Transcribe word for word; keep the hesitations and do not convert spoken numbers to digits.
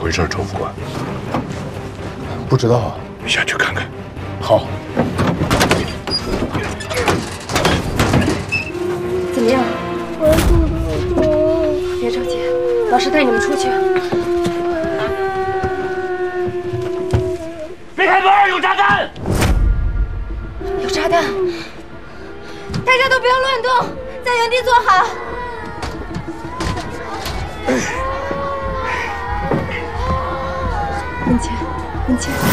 回事，周副官？ 不知道啊。 下去看看。 好。 怎么样？ 我肚子痛。 别着急，老师带你们出去。 别开门，有炸弹！ 有炸弹！大家都不要乱动，在原地坐好。文倩，文倩。